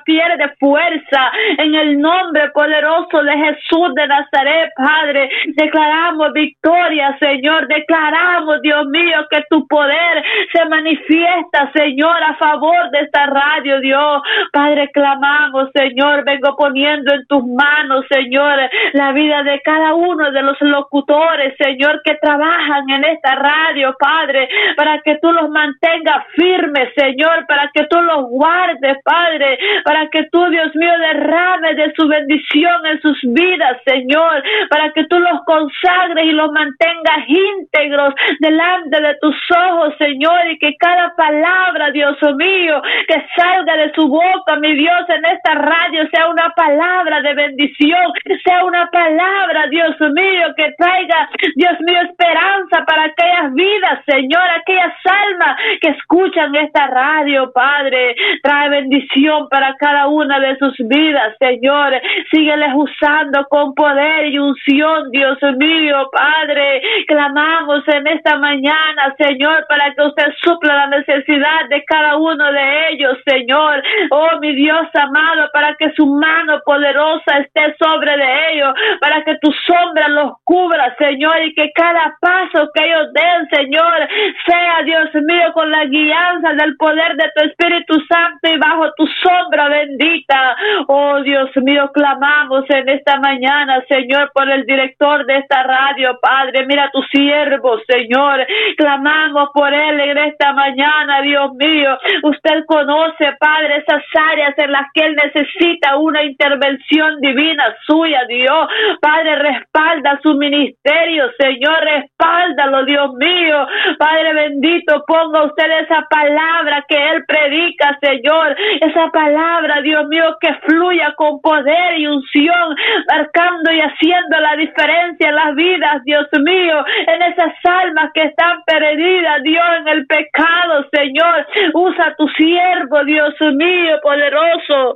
pierde fuerza. En el nombre poderoso de Jesús de Nazaret, Padre, declaramos victoria, Señor. Declaramos, Dios mío, que tu poder se manifiesta, Señor, a favor de esta radio, Dios. Padre, clamamos, Señor, vengo poniendo en tus manos, Señor, la vida de cada uno de los locutores, Señor, que trabajan en esta radio, Padre, para que tú los mantengas firmes, Señor, para que tú los guardes, Padre, para que tú, Dios mío, derrames de su bendición en sus vidas, Señor, para que tú los consagres y los mantengas íntegros delante de tus ojos, Señor, y que cada palabra, Dios mío, que salga de su boca, mi Dios, en esta radio sea una palabra de bendición, sea una palabra, Dios mío, que traiga, Dios mío, esperanza para aquellas vidas, Señor, aquellas almas que escuchan esta radio, Padre. Trae bendición para cada una de sus vidas, Señor. Sígueles usando con poder y unción, Dios mío, Padre. Clamamos en esta mañana, Señor, para que usted supla la necesidad de cada uno de ellos, Señor. Oh, mi Dios amado, para que su mano poderosa esté sobre de ellos, para que tu sombra los cubra, Señor, y que cada paso que ellos den, Señor, sea, Dios mío, con la guianza del poder de tu Espíritu Santo y bajo tu sombra bendita. Oh, Dios mío, clamamos en esta mañana, Señor, por el director de esta radio, Padre. Mira a tu siervo, Señor. Clamamos por él en esta mañana, Dios mío. Usted conoce, Padre, esas áreas en las que él necesita una intervención divina suya, Dios. Padre, respalda su ministerio, Señor, respáldalo, Dios mío. Padre bendito, ponga usted esa palabra que él predica, Señor, esa palabra, Dios mío, que fluya con poder y unción, marcando y haciendo la diferencia en las vidas, Dios mío, en esas almas que están perdidas, Dios, en el pecado, Señor. Usa a tu siervo, Dios mío, poderoso.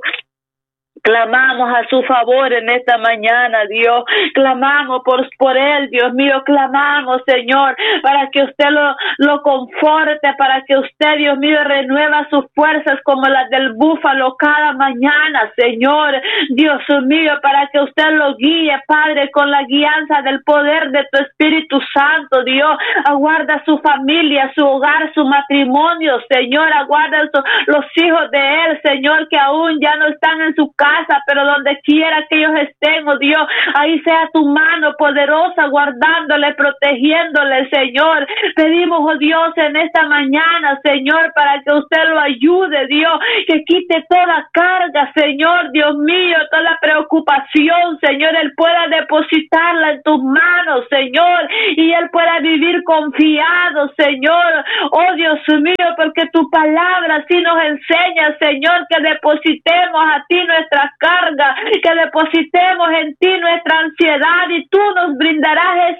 Clamamos a su favor en esta mañana, Dios. Clamamos por él, Dios mío. Clamamos, Señor, para que usted lo conforte, para que usted, Dios mío, renueva sus fuerzas como las del búfalo cada mañana, Señor. Dios mío, para que usted lo guíe, Padre, con la guianza del poder de tu Espíritu Santo, Dios. Aguarda su familia, su hogar, su matrimonio, Señor. Aguarda los hijos de él, Señor, que aún ya no están en su casa, pero donde quiera que ellos estén, oh Dios, ahí sea tu mano poderosa guardándole, protegiéndole, Señor. Pedimos, oh Dios, en esta mañana, Señor, para que usted lo ayude, Dios, que quite toda carga, Señor, Dios mío, toda preocupación, Señor, él pueda depositarla en tus manos, Señor, y él pueda vivir confiado, Señor. Oh Dios mío, porque tu palabra sí nos enseña, Señor, que depositemos a ti nuestra carga, que depositemos en ti nuestra ansiedad y tú nos brindarás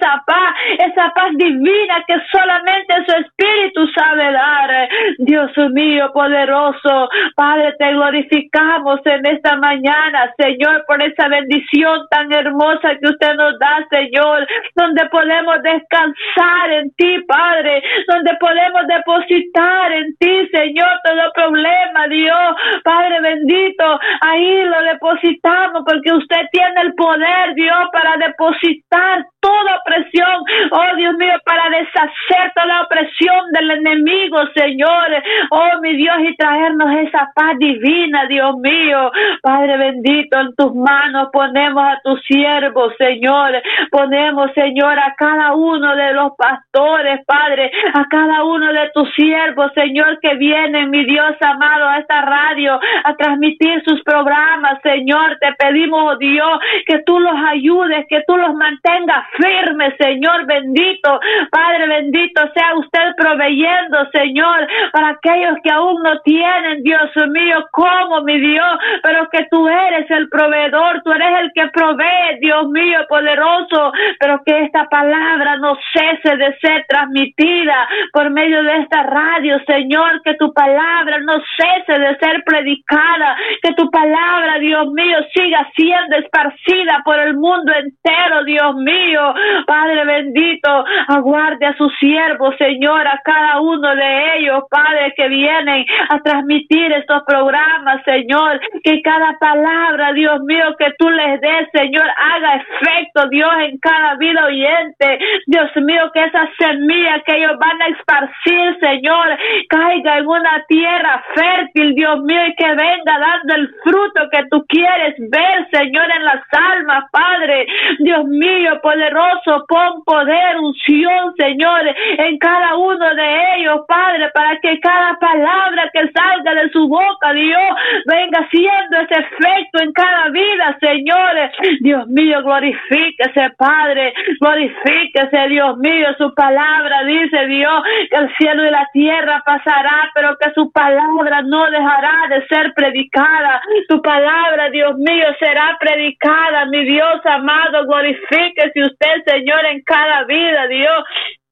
esa paz divina que solamente su Espíritu sabe dar. Dios mío, poderoso, Padre, te glorificamos en esta mañana, Señor, por esa bendición tan hermosa que usted nos da, Señor, donde podemos descansar en ti, Padre, donde podemos depositar en ti, Señor, todo problema, Dios, Padre bendito, ahí lo depositamos porque usted tiene el poder, Dios, para depositar toda opresión, oh Dios mío, para deshacer toda opresión del enemigo, Señor, oh mi Dios, y traernos esa paz divina, Dios mío. Padre bendito, en tus manos ponemos a tus siervos, Señor, ponemos, Señor, a cada uno de los pastores, Padre, a cada uno de tus siervos, Señor, que vienen, mi Dios amado, a esta radio a transmitir sus programas, Señor. Te pedimos, oh Dios, que tú los ayudes, que tú los mantengas firmes, Señor bendito. Padre bendito, sea usted proveyendo, Señor, para aquellos que aún no tienen, Dios mío, como, mi Dios, pero que tú eres el proveedor, tú eres el que provee, Dios mío, poderoso, pero que esta palabra no cese de ser transmitida por medio de esta radio, Señor, que tu palabra no cese de ser predicada, que tu palabra, Dios mío, siga siendo esparcida por el mundo entero, Dios mío. mío, Padre bendito, aguarde a sus siervos, Señor, a cada uno de ellos, Padre, que vienen a transmitir estos programas, Señor, que cada palabra, Dios mío, que tú les des, Señor, haga efecto, Dios, en cada vida oyente, Dios mío, que esa semilla que ellos van a esparcir, Señor, caiga en una tierra fértil, Dios mío, y que venga dando el fruto que tú quieres ver, Señor, en las almas, Padre, Dios mío, poderoso, pon poder, unción, Señor, en cada uno de ellos, Padre, para que cada palabra que salga de su boca, Dios, venga haciendo ese efecto en cada vida, Señor. Dios mío, glorifíquese, Padre, glorifíquese, Dios mío, su palabra dice, Dios, que el cielo y la tierra pasará, pero que su palabra no dejará de ser predicada. Tu palabra, Dios mío, será predicada, mi Dios amado, glorifíquese usted, Señor, en cada vida, Dios.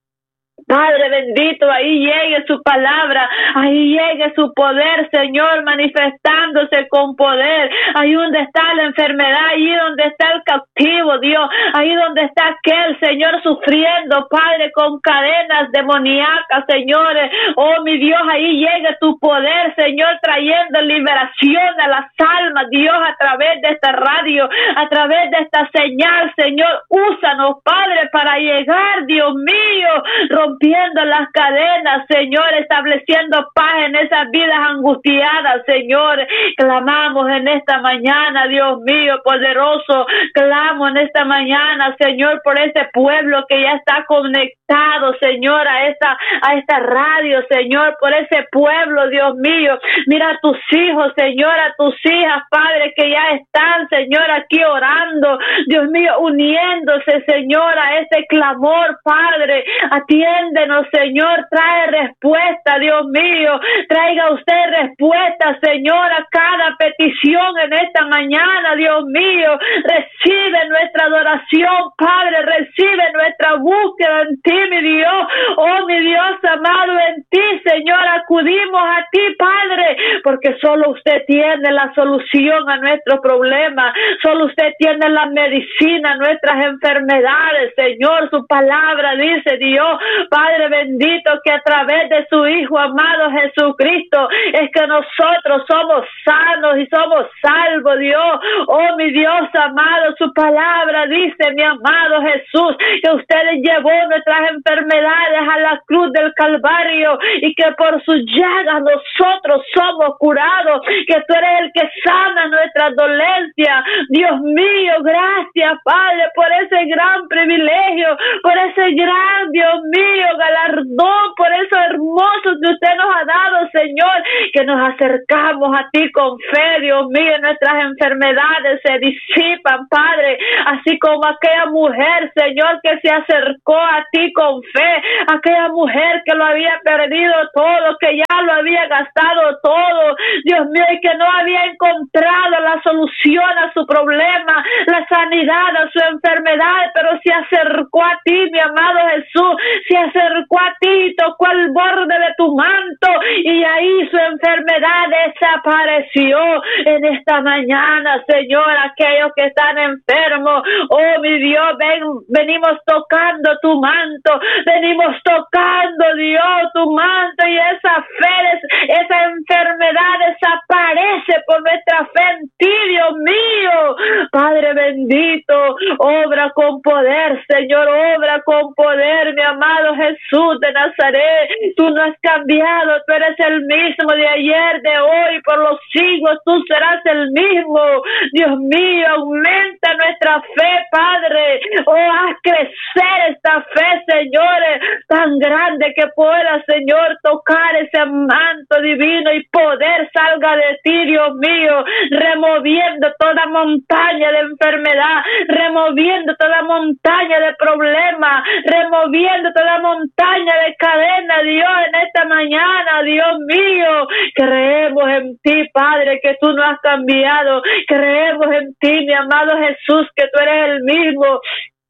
Padre bendito, ahí llegue su palabra, ahí llegue su poder, Señor, manifestándose con poder. Ahí donde está la enfermedad, ahí donde está el cautivo, Dios, ahí donde está aquel, Señor, sufriendo, Padre, con cadenas demoníacas, Señor. Oh, mi Dios, ahí llegue tu poder, Señor, trayendo liberación a las almas, Dios, a través de esta radio, a través de esta señal, Señor. Úsanos, Padre, para llegar, Dios mío, rompiendo las cadenas, Señor, estableciendo paz en esas vidas angustiadas, Señor. Clamamos en esta mañana, Dios mío, poderoso, clamo en esta mañana, Señor, por ese pueblo que ya está conectado, Señor, a esta radio, Señor, por ese pueblo, Dios mío. Mira a tus hijos, Señor, a tus hijas, Padre, que ya están, Señor, aquí orando, Dios mío, uniéndose, Señor, a este clamor, Padre. Atiéndenos, Señor, trae respuesta, Dios mío, traiga usted respuesta, Señor, a cada petición en esta mañana, Dios mío. Recibe nuestra adoración, Padre, recibe nuestra búsqueda en ti, mi Dios. Oh, mi Dios amado, en ti, Señor, acudimos a ti, Padre, porque solo usted tiene la solución a nuestros problemas, solo usted tiene la medicina a nuestras enfermedades, Señor. Su palabra dice, Dios, Padre bendito, que a través de su Hijo amado Jesucristo es que nosotros somos sanos y somos salvos, Dios. Oh, mi Dios amado, su palabra dice, mi amado Jesús, que usted llevó nuestras enfermedades a la cruz del Calvario y que por sus llagas nosotros somos curados, que tú eres el que sana nuestras dolencias. Dios mío, gracias, Padre, por ese gran privilegio, por ese gran, Dios mío, galardón, por eso hermoso que usted nos ha dado, Señor, que nos acercamos a ti con fe, Dios mío. Nuestras enfermedades se disipan, Padre, así como aquella mujer, Señor, que se acercó a ti con fe, aquella mujer que lo había perdido todo, que ya lo había gastado todo, Dios mío, y que no había encontrado la solución a su problema, la sanidad a su enfermedad, pero se acercó a ti, mi amado Jesús, se acercó a ti y tocó el borde de tu manto y ahí su enfermedad desapareció. En esta mañana, Señor, aquellos que están enfermos, oh mi Dios, venimos tocando tu manto, venimos tocando, Dios, tu manto, y esa enfermedad desaparece por nuestra fe en ti, Dios mío. Padre bendito, obra con poder, Señor, obra con poder, mi amado Jesús de Nazaret. Tú no has cambiado, tú eres el mismo de ayer, de hoy, por los siglos, tú serás el mismo. Dios mío, aumenta nuestra fe, Padre. Oh, haz crecer esta fe, Señor, tan grande que pueda, Señor, tocar ese manto divino y poder salga de ti, Dios mío, removiendo toda montaña de enfermedad, removiendo toda montaña de problemas, removiendo toda montaña de cadena, Dios, en esta mañana, Dios mío. Creemos en ti, Padre, que tú no has cambiado. Creemos en ti, mi amado Jesús, que tú eres el mismo.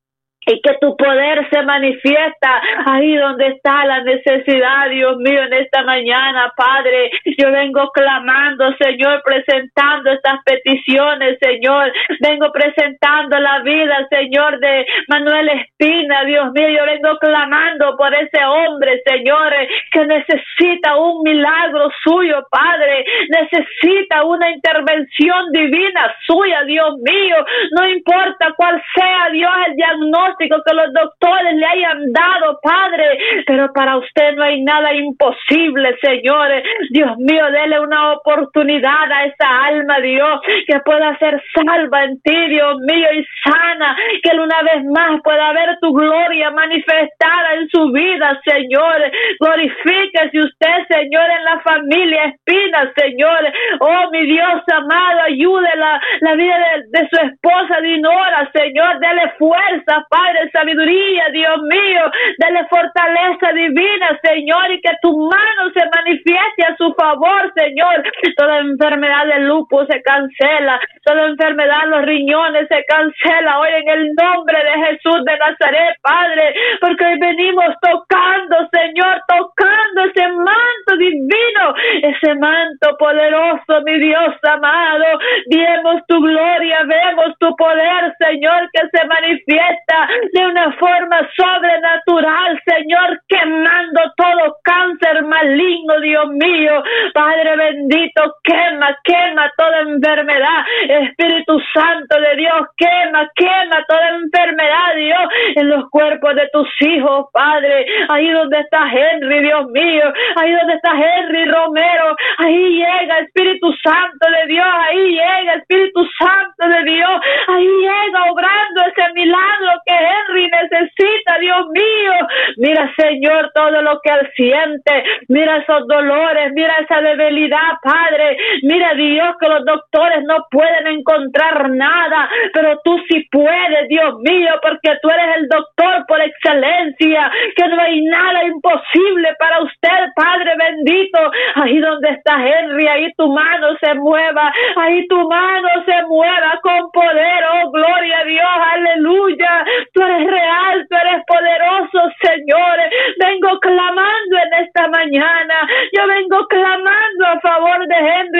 y que tu poder se manifiesta ahí donde está la necesidad, Dios mío, en esta mañana, Padre. Yo vengo clamando, Señor, presentando estas peticiones, Señor. Vengo presentando la vida, Señor, de Manuel Espina, Dios mío. Yo vengo clamando por ese hombre, Señor, que necesita un milagro suyo, Padre. Necesita una intervención divina suya, Dios mío. No importa cuál sea, Dios, el diagnóstico que los doctores le hayan dado, Padre, pero para usted no hay nada imposible, Señor. Dios mío, dele una oportunidad a esa alma, Dios, que pueda ser salva en ti, Dios mío, y sana, que él una vez más pueda ver tu gloria manifestada en su vida, Señor. Glorifíquese usted, Señor, en la familia Espina, Señor. Oh, mi Dios amado, ayude la vida de su esposa Dinora, Señor. Dele fuerza, Padre, sabiduría, Dios mío. Dele fortaleza divina, Señor, y que tu mano se manifieste a su favor, Señor. Toda enfermedad del lupus se cancela, toda enfermedad en los riñones se cancela hoy en el nombre de Jesús de Nazaret, Padre, porque hoy venimos tocando, Señor, tocando ese manto divino, ese manto poderoso, mi Dios amado. Vemos tu gloria, vemos tu poder, Señor, que se manifiesta de una forma sobrenatural, Señor, quemando todo cáncer maligno, Dios mío. Padre bendito, quema toda enfermedad. Espíritu Santo de Dios, quema toda enfermedad, Dios, en los cuerpos de tus hijos, Padre. Ahí donde está Henry, Dios mío, ahí donde está Henry Romero, ahí llega Espíritu Santo de Dios, ahí llega Espíritu Santo de Dios, ahí llega obrando ese milagro que Henry necesita, Dios mío. Mira, Señor, todo lo que él siente, mira esos dolores, mira esa debilidad, Padre. Mira, Dios, que los doctores no pueden encontrar nada, pero tú sí puedes, Dios mío, porque tú eres el doctor por excelencia, que no hay nada imposible para usted, Padre bendito. Ahí donde está Henry, ahí tu mano se mueva, ahí tu mano se mueva con poder, oh gloria a Dios, aleluya. Tú eres real, tú eres poderoso, Señor. Vengo clamando en esta mañana, yo vengo clamando a favor de Henry